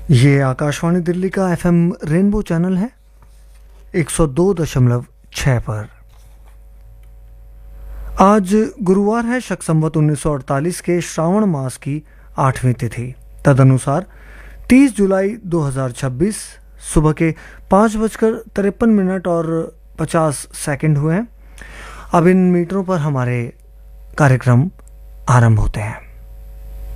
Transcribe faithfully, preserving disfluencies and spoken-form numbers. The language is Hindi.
ये आकाशवाणी दिल्ली का एफएम रेनबो चैनल है एक सौ दो दशमलव छः पर। आज गुरुवार है, शक संवत उन्नीस सौ अड़तालीस के श्रावण मास की आठवीं तिथि। तदनुसार तीस जुलाई दो हज़ार छब्बीस सुबह के पाँच बजकर तिरपन मिनट और पचास सेकंड हुए हैं। अब इन मीटरों पर हमारे कार्यक्रम आरंभ होते हैं।